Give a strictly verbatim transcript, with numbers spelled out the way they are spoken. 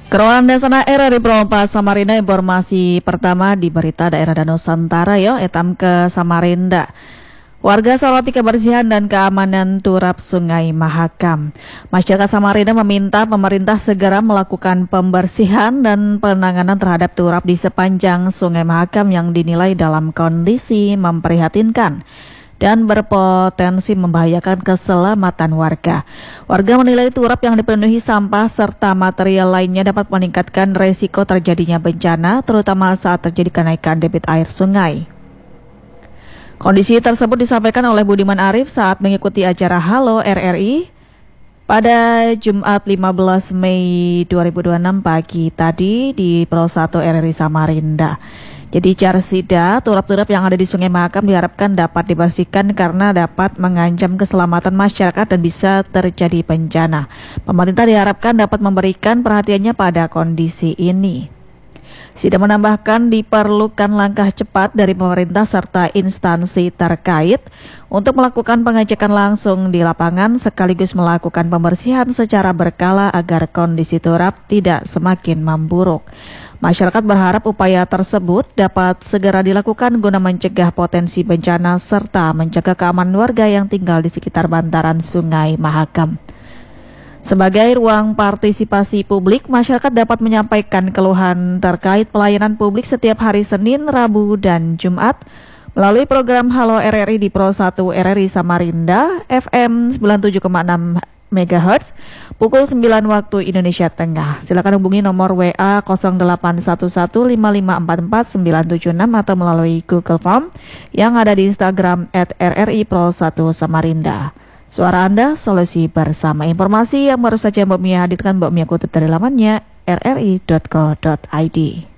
Keruan Desana R R I Prompa Samarinda, informasi pertama di berita daerah Danau Santara yo etam ke Samarinda. Warga soroti kebersihan dan keamanan turap Sungai Mahakam. Masyarakat Samarinda meminta pemerintah segera melakukan pembersihan dan penanganan terhadap turap di sepanjang Sungai Mahakam yang dinilai dalam kondisi memprihatinkan dan berpotensi membahayakan keselamatan warga. Warga menilai turap yang dipenuhi sampah serta material lainnya dapat meningkatkan resiko terjadinya bencana, terutama saat terjadi kenaikan debit air sungai. Kondisi tersebut disampaikan oleh Budiman Arif saat mengikuti acara Halo R R I pada Jumat lima belas Mei dua ribu dua puluh enam pagi tadi di Pro satu R R I Samarinda. Jadi Carsida, turap-turap yang ada di Sungai Mahakam diharapkan dapat dibersihkan karena dapat mengancam keselamatan masyarakat dan bisa terjadi bencana. Pemerintah diharapkan dapat memberikan perhatiannya pada kondisi ini. Sida menambahkan diperlukan langkah cepat dari pemerintah serta instansi terkait untuk melakukan pengecekan langsung di lapangan sekaligus melakukan pembersihan secara berkala agar kondisi turap tidak semakin memburuk. Masyarakat berharap upaya tersebut dapat segera dilakukan guna mencegah potensi bencana serta menjaga keamanan warga yang tinggal di sekitar bantaran Sungai Mahakam. Sebagai ruang partisipasi publik, masyarakat dapat menyampaikan keluhan terkait pelayanan publik setiap hari Senin, Rabu, dan Jumat melalui program Halo R R I di Pro satu R R I Samarinda F M sembilan puluh tujuh koma enam megahertz pukul sembilan waktu Indonesia Tengah. Silakan hubungi nomor W A nol delapan satu satu lima lima empat empat sembilan tujuh enam atau melalui Google Form yang ada di Instagram at R R I Pro satu Samarinda. Suara Anda, solusi bersama. Informasi yang baru saja Mbak Mia hadirkan, Mbak Mia kutip dari lamannya r r i dot co dot i d.